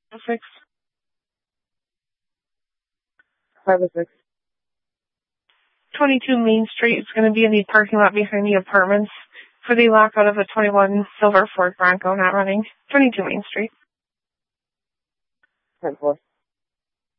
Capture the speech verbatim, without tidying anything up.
Six. Five or six. twenty-two Main Street is going to be in the parking lot behind the apartments for the lockout of the twenty-one silver Ford Bronco not running. twenty-two Main Street. ten four.